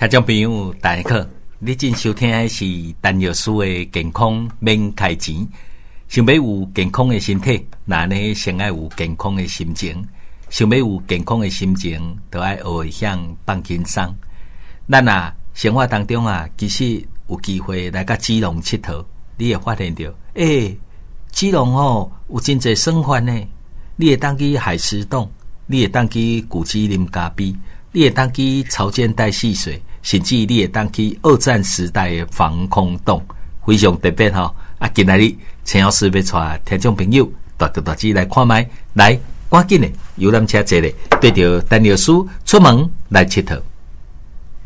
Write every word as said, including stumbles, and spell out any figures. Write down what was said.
听众朋友大家好，你正收听的是陈药师的健康免开钱。想要有健康的身体，那呢先要有健康的心情。想要有健康的心情，就要学会向放轻松。咱啊生活当中啊，其实有机会来到基隆佚佗，你会发现到，诶、欸，基隆哦有真侪爽番呢。你会当去海石洞，你会当去古迹林咖啡，你会当去潮间带戏水，甚至你会当去二战时代的防空洞，非常特别吼、哦。啊，今仔日陈老师要带听众朋友大着大只来看麦，来赶紧的游览车坐咧，对着陈老师出门来佚佗。